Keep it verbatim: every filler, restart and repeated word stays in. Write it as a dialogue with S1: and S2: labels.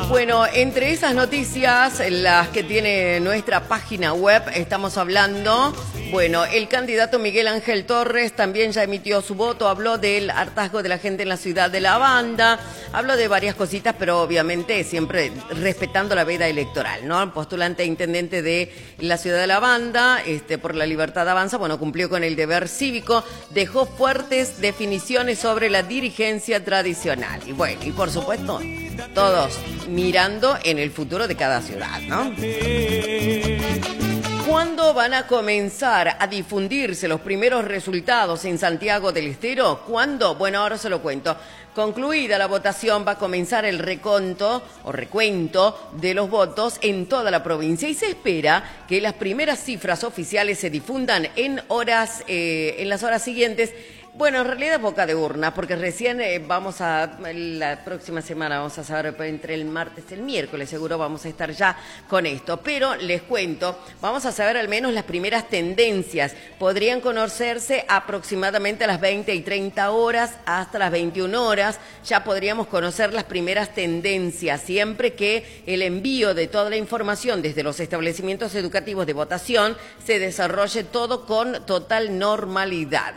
S1: Bueno, entre esas noticias, las que tiene nuestra página web, estamos hablando, bueno, el candidato Miguel Ángel Torres también ya emitió su voto, habló del hartazgo de la gente en la ciudad de La Banda, habló de varias cositas, pero obviamente siempre respetando la veda electoral, ¿no? El postulante a intendente de la ciudad de La Banda, este, por la Libertad Avanza, bueno, cumplió con el deber cívico, dejó fuertes definiciones sobre la dirigencia tradicional. Y bueno, y por supuesto, todos mirando en el futuro de cada ciudad, ¿no? ¿Cuándo van a comenzar a difundirse los primeros resultados en Santiago del Estero? ¿Cuándo? Bueno, ahora se lo cuento. Concluida la votación, va a comenzar el reconto o recuento de los votos en toda la provincia y se espera que las primeras cifras oficiales se difundan en horas, eh, en las horas siguientes. Bueno, en realidad boca de urna, porque recién eh, vamos a, la próxima semana vamos a saber, entre el martes y el miércoles seguro vamos a estar ya con esto. Pero les cuento, vamos a saber al menos las primeras tendencias. Podrían conocerse aproximadamente a las veinte y treinta horas hasta las veintiuna horas. Ya podríamos conocer las primeras tendencias, siempre que el envío de toda la información desde los establecimientos educativos de votación se desarrolle todo con total normalidad.